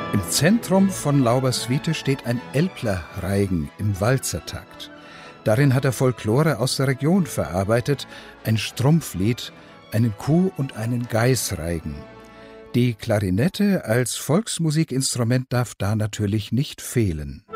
Im Zentrum von Laubersuite steht ein Elbler-Reigen im Walzertakt. Darin hat er Folklore aus der Region verarbeitet, ein Strumpflied, einen Kuh- und einen Geißreigen. Die Klarinette als Volksmusikinstrument darf da natürlich nicht fehlen.